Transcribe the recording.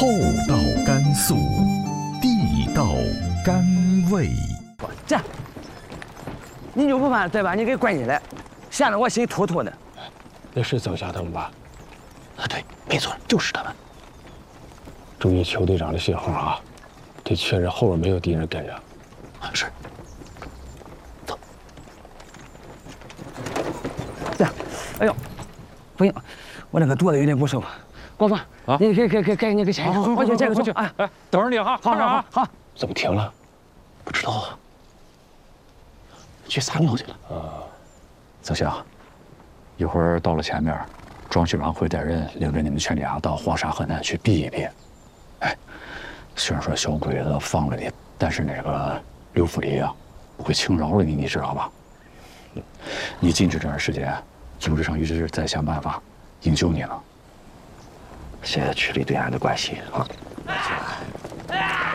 厚道甘肃，地道甘味。 这，你就不怕再把你给关起来，吓得我心突突的。 那是曾夏他们吧？ 啊，对，没错，就是他们。 注意邱队长的信号啊，得确认后边没有敌人跟着。 是。走。 这，哎呦，不行，我那个肚子有点不舒服。国峰啊，你给你给牵上，我去这个去。哎， 等着你哈。 好。 怎么停了？ 不知道啊。去撒尿去了。 曾夏，一会儿到了前面，庄局长会带人领着你们全家到黄沙河南去避一避。哎，虽然说小鬼子放了你，但是那个刘副理啊，不会轻饶了你，你知道吧？你进去这段时间，组织上一直在想办法营救你呢。 谢谢区里对俺的关心啊。